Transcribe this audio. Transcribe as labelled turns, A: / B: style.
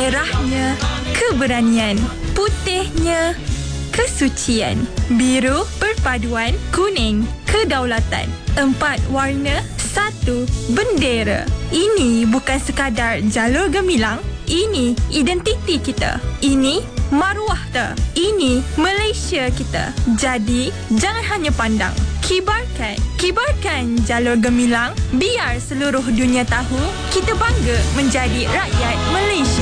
A: merahnya keberanian, putihnya kesucian, biru perpaduan, kuning kedaulatan. 4 warna, 1 bendera. Ini bukan sekadar jalur gemilang, ini identiti kita. Ini maruah kita. Ini Malaysia kita. Jadi, jangan hanya pandang. Kibarkan jalur gemilang, biar seluruh dunia tahu kita bangga menjadi rakyat Malaysia.